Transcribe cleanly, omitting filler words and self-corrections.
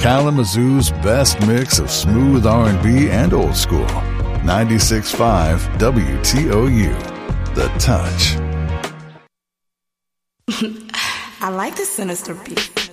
Kalamazoo's best mix of smooth R&B and old school. 96.5 WTOU. The Touch. I like the sinister beat.